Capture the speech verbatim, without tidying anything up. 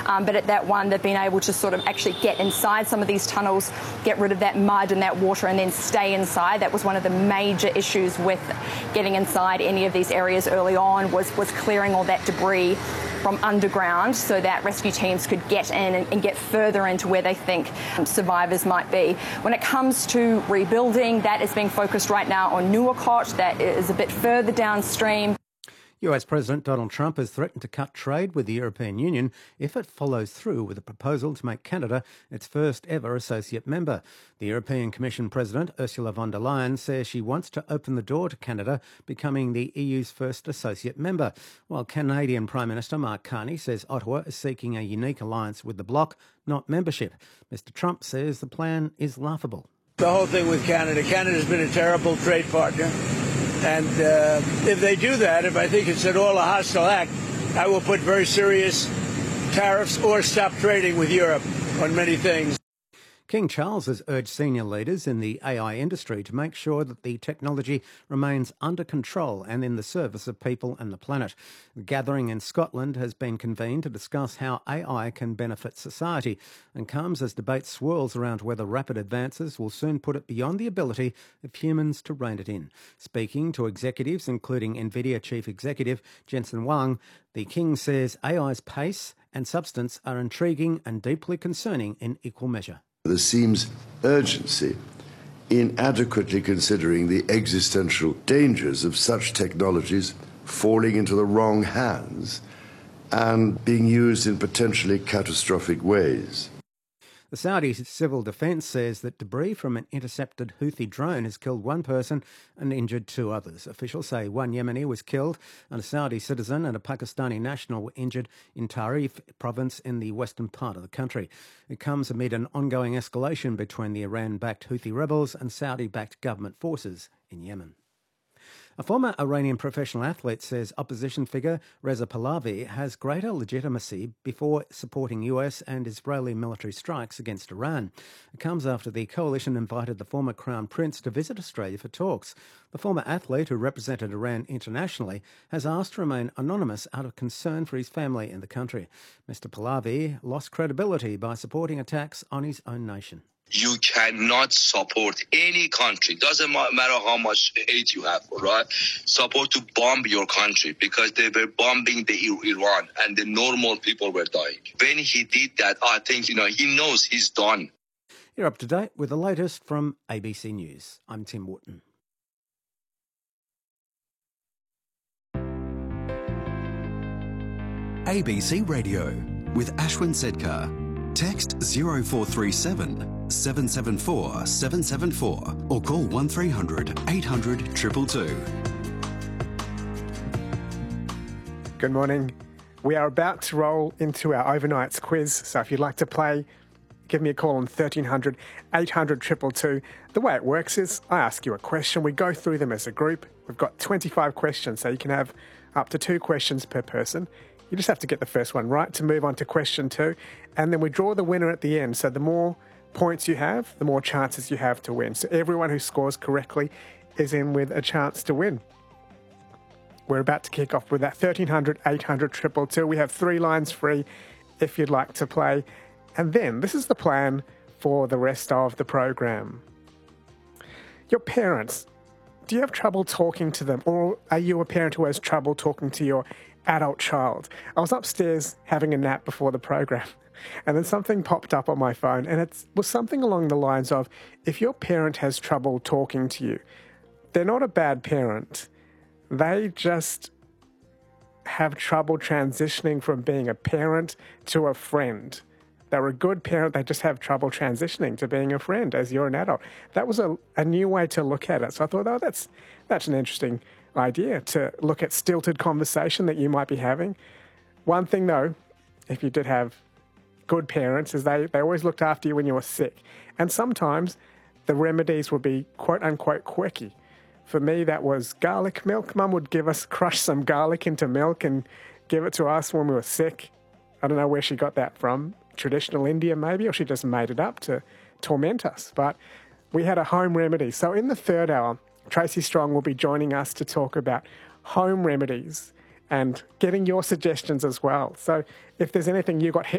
Um, but at that one, they've been able to sort of actually get inside some of these tunnels, get rid of that mud and that water, and then stay inside. That was one of the major issues with getting inside any of these areas early on, was, was clearing all that debris from underground so that rescue teams could get in and, and get further into where they think um, survivors might be. When it comes to rebuilding, that is being focused right now on Nuwakot. That is a bit further downstream. U S President Donald Trump has threatened to cut trade with the European Union if it follows through with a proposal to make Canada its first ever associate member. The European Commission President Ursula von der Leyen says she wants to open the door to Canada becoming the E U's first associate member, while Canadian Prime Minister Mark Carney says Ottawa is seeking a unique alliance with the bloc, not membership. Mister Trump says the plan is laughable. The whole thing with Canada, Canada's been a terrible trade partner. And uh, if they do that, if I think it's at all a hostile act, I will put very serious tariffs or stop trading with Europe on many things. King Charles has urged senior leaders in the A I industry to make sure that the technology remains under control and in the service of people and the planet. The gathering in Scotland has been convened to discuss how A I can benefit society and comes as debate swirls around whether rapid advances will soon put it beyond the ability of humans to rein it in. Speaking to executives, including NVIDIA Chief Executive Jensen Huang, the King says A I's pace and substance are intriguing and deeply concerning in equal measure. There seems urgency in adequately considering the existential dangers of such technologies falling into the wrong hands and being used in potentially catastrophic ways. The Saudi Civil Defence says that debris from an intercepted Houthi drone has killed one person and injured two others. Officials say one Yemeni was killed and a Saudi citizen and a Pakistani national were injured in Tarif province in the western part of the country. It comes amid an ongoing escalation between the Iran-backed Houthi rebels and Saudi-backed government forces in Yemen. A former Iranian professional athlete says opposition figure Reza Pahlavi has greater legitimacy before supporting U S and Israeli military strikes against Iran. It comes after the coalition invited the former Crown Prince to visit Australia for talks. The former athlete, who represented Iran internationally, has asked to remain anonymous out of concern for his family in the country. Mister Pahlavi lost credibility by supporting attacks on his own nation. You cannot support any country, doesn't matter how much hate you have, right? Support to bomb your country because they were bombing the Iran and the normal people were dying. When he did that, I think, you know, he knows he's done. You're up to date with the latest from A B C News. I'm Tim Wharton. A B C Radio with Ashwin Sedkar. Text zero four three seven, seven seven four, seven seven four or call one three hundred, eight hundred, two two two. Good morning. We are about to roll into our overnights quiz, so if you'd like to play, give me a call on thirteen hundred, eight hundred, two two two. The way it works is I ask you a question, we go through them as a group. We've got twenty-five questions, so you can have up to two questions per person. You just have to get the first one right to move on to question two. And then we draw the winner at the end. So the more points you have, the more chances you have to win. So everyone who scores correctly is in with a chance to win. We're about to kick off with that thirteen hundred, eight hundred, two two two. We have three lines free if you'd like to play. And then this is the plan for the rest of the program. Your parents, do you have trouble talking to them? Or are you a parent who has trouble talking to your adult child? I was upstairs having a nap before the program and then something popped up on my phone and it was something along the lines of, if your parent has trouble talking to you, they're not a bad parent. They just have trouble transitioning from being a parent to a friend. They're a good parent, they just have trouble transitioning to being a friend as you're an adult. That was a, a new way to look at it. So I thought, oh, that's that's an interesting idea to look at stilted conversation that you might be having. One thing though, if you did have good parents, is they, they always looked after you when you were sick. And sometimes the remedies would be quote unquote quirky. For me, that was garlic milk. Mum would give us, crush some garlic into milk and give it to us when we were sick. I don't know where she got that from. Traditional India maybe, or she just made it up to torment us. But we had a home remedy. So in the third hour, Tracy Strong will be joining us to talk about home remedies and getting your suggestions as well. So if there's anything you got hit